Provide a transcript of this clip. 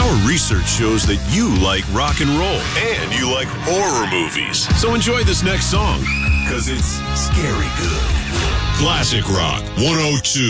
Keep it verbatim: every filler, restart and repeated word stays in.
Our research shows that you like rock and roll and you like horror movies. So enjoy this next song, because it's scary good. Classic Rock one oh two.